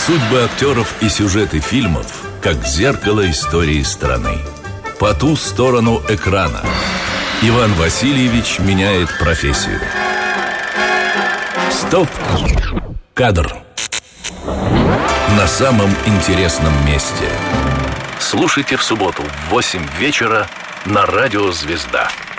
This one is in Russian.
Судьбы актеров и сюжеты фильмов, как зеркало истории страны. По ту сторону экрана. Иван Васильевич меняет профессию. Стоп! Кадр. На самом интересном месте. Слушайте в субботу в 8 вечера на радио «Звезда».